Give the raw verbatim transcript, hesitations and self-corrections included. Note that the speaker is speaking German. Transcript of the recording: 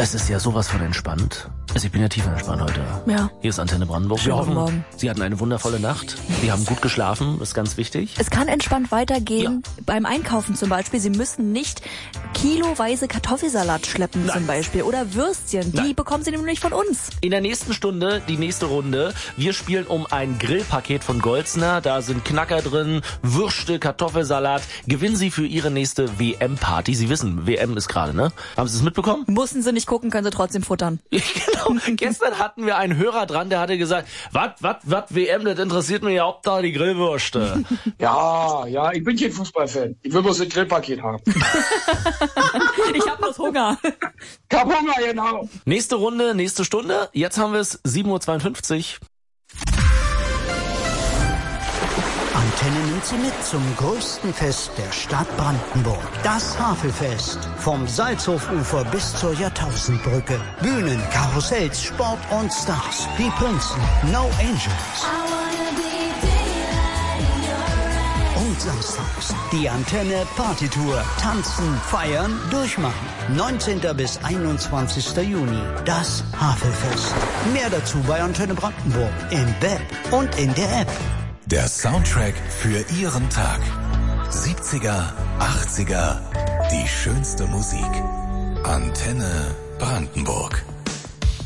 Das ist ja sowas von entspannt. Also ich bin ja tiefenentspannt heute. Ja. Hier ist Antenne Brandenburg. Wir hoffen, Morgen. Sie hatten eine wundervolle Nacht. Sie haben gut geschlafen, ist ganz wichtig. Es kann entspannt weitergehen. Ja. Beim Einkaufen zum Beispiel. Sie müssen nicht kiloweise Kartoffelsalat schleppen. Nein. Zum Beispiel. Oder Würstchen. Die Nein. bekommen Sie nämlich von uns. In der nächsten Stunde, die nächste Runde. Wir spielen um ein Grillpaket von Goldsner. Da sind Knacker drin, Würste, Kartoffelsalat. Gewinnen Sie für Ihre nächste W M-Party. Sie wissen, W M ist gerade, ne? Haben Sie es mitbekommen? Mussten Sie nicht gucken, können Sie trotzdem futtern. Genau. Gestern hatten wir einen Hörer dran, der hatte gesagt, was, was, was, W M, das interessiert mich ja ob da die Grillwürste. Ja, ja, ich bin kein Fußballfan. Ich will bloß ein Grillpaket haben. Ich hab bloß Hunger. Ich hab Hunger, genau. Nächste Runde, nächste Stunde. Jetzt haben wir es sieben Uhr zweiundfünfzig. Antenne nimmt Sie mit zum größten Fest der Stadt Brandenburg. Das Havelfest. Vom Salzhofufer bis zur Jahrtausendbrücke. Bühnen, Karussells, Sport und Stars. Die Prinzen, No Angels. Und samstags die Antenne Partytour. Tanzen, feiern, durchmachen. neunzehnten bis einundzwanzigsten Juni. Das Havelfest. Mehr dazu bei Antenne Brandenburg. Im Web und in der App. Der Soundtrack für Ihren Tag. siebziger, achtziger, die schönste Musik. Antenne Brandenburg.